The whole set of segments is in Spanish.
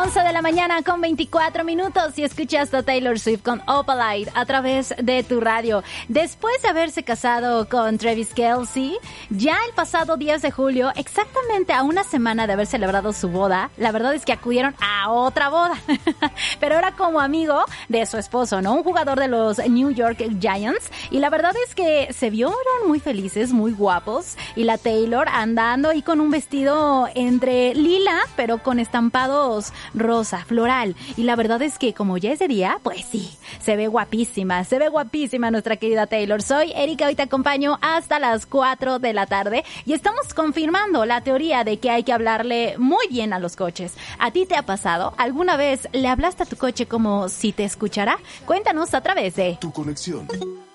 11 de la mañana con 24 minutos y escuchas a Taylor Swift con Opalite a través de tu radio. Después de haberse casado con Travis Kelce, ya el pasado 10 de julio, exactamente a una semana de haber celebrado su boda, la verdad es que acudieron a otra boda, pero ahora como amigo de su esposo, ¿no? Un jugador de los New York Giants, y la verdad es que se vieron muy felices, muy guapos, y la Taylor andando ahí con un vestido entre lila, pero con estampados rosa, floral, y la verdad es que como ya es de día, pues sí, se ve guapísima nuestra querida Taylor. Soy Erika, hoy te acompaño hasta las 4 de la tarde y estamos confirmando la teoría de que hay que hablarle muy bien a los coches. ¿A ti te ha pasado? ¿Alguna vez le hablaste a tu coche como si te escuchara? Cuéntanos a través de Tu Conexión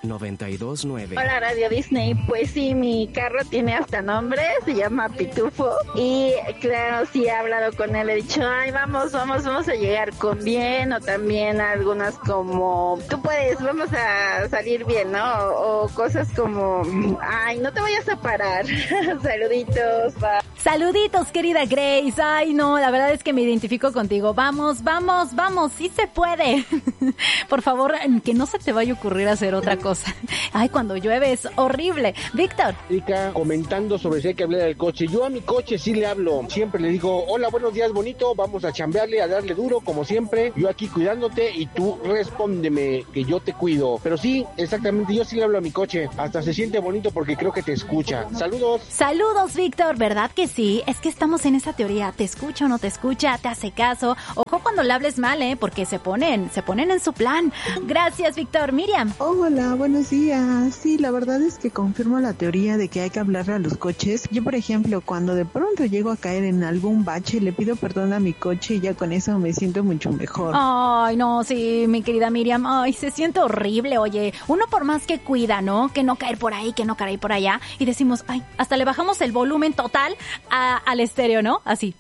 92.9. Hola Radio Disney, pues sí, mi carro tiene hasta nombre, se llama Pitufo y claro, sí he hablado con él, he dicho, ay, vamos a llegar con bien, o también algunas como, tú puedes, vamos a salir bien, ¿no? O cosas como, ay, no te vayas a parar. Saluditos, bye. Saluditos, querida Grace. Ay, no, la verdad es que me identifico contigo. Vamos, sí se puede. Por favor, que no se te vaya a ocurrir hacer otra cosa. Ay, cuando llueve es horrible. Víctor. Erika, comentando sobre si hay que hablar al coche. Yo a mi coche sí le hablo. Siempre le digo, hola, buenos días, bonito. Vamos a chambearle, a darle duro, como siempre. Yo aquí cuidándote y tú respóndeme, que yo te cuido. Pero sí, exactamente, yo sí le hablo a mi coche. Hasta se siente bonito porque creo que te escucha. Saludos. Saludos, Víctor. ¿Verdad que sí? Es que estamos en esa teoría. ¿Te escucha o no te escucha? ¿Te hace caso? Ojo cuando le hables mal, porque se ponen en su plan. Gracias, Víctor. Miriam. Hola, buenos días. Sí, la verdad es que confirmo la teoría de que hay que hablarle a los coches. Yo, por ejemplo, cuando de pronto llego a caer en algún bache, le pido perdón a mi coche y ya con eso me siento mucho mejor. Ay, no, sí, mi querida Miriam. Ay, se siente horrible, oye. Uno por más que cuida, ¿no? Que no caer por ahí, que no caer por allá. Y decimos, ay, hasta le bajamos el volumen total al estéreo, ¿no? Así.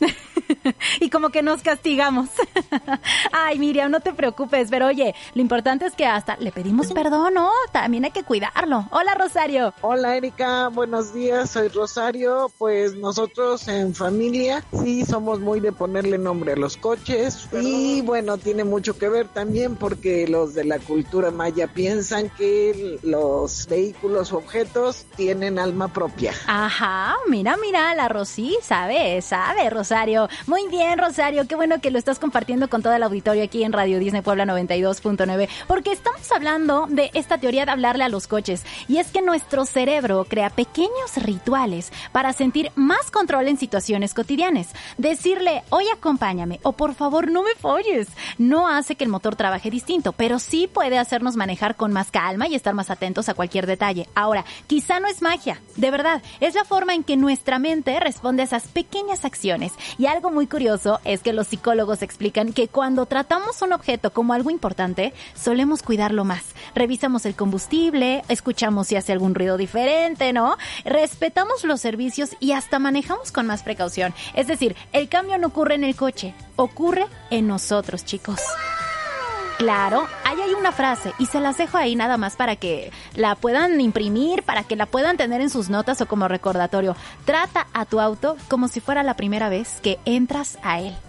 Y como que nos castigamos. Ay, Miriam, no te preocupes, pero oye, lo importante es que hasta le pedimos perdón, ¿no? También hay que cuidarlo. Hola, Rosario. Hola, Erika, buenos días, soy Rosario. Pues nosotros en familia sí somos muy de ponerle nombre a los coches y bueno, tiene mucho que ver también porque los de la cultura maya piensan que los vehículos o objetos tienen alma propia. Ajá, mira, la Rosy sabe, Rosario. Muy bien, Rosario, qué bueno que lo estás compartiendo con todo el auditorio aquí en Radio Disney Puebla 92.9, porque estamos hablando de esta teoría de hablarle a los coches, y es que nuestro cerebro crea pequeños rituales para sentir más control en situaciones cotidianas. Decirle, oye, acompáñame, o por favor, no me falles, no hace que el motor trabaje distinto, pero sí puede hacernos manejar con más calma y estar más atentos a cualquier detalle. Ahora, quizá no es magia, de verdad, es la forma en que nuestra mente responde a esas pequeñas acciones. Y algo muy curioso es que los psicólogos explican que cuando tratamos un objeto como algo importante, solemos cuidarlo más. Revisamos el combustible, escuchamos si hace algún ruido diferente, ¿no? Respetamos los servicios y hasta manejamos con más precaución. Es decir, el cambio no ocurre en el coche, ocurre en nosotros, chicos. Claro, ahí hay una frase y se las dejo ahí nada más para que la puedan imprimir, para que la puedan tener en sus notas o como recordatorio. Trata a tu auto como si fuera la primera vez que entras a él.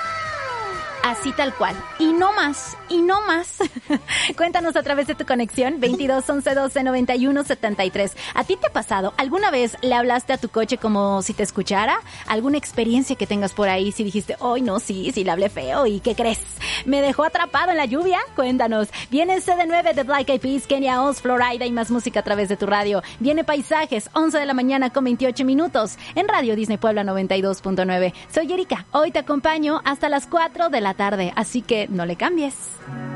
Así tal cual. Y no más. Cuéntanos a través de tu conexión 22 11 12 91 73. ¿A ti te ha pasado? ¿Alguna vez le hablaste a tu coche como si te escuchara? ¿Alguna experiencia que tengas por ahí? Si dijiste, hoy no, sí le hablé feo. ¿Y qué crees? ¿Me dejó atrapado en la lluvia? Cuéntanos. Viene el CD9 de Black Eyed Peas, Kenya Oz, Florida y más música a través de tu radio. Viene Paisajes, 11 de la mañana con 28 minutos en Radio Disney Puebla 92.9. Soy Erika. Hoy te acompaño hasta las 4 de la tarde, así que no le cambies.